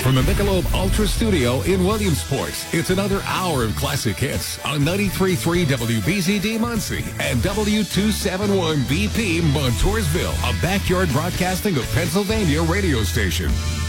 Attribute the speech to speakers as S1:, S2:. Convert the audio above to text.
S1: From the Michelob Ultra Studio in Williamsport, it's another hour of classic hits on 93.3 WBZD Muncie and W271BP Montoursville, a backyard broadcasting of Pennsylvania radio station.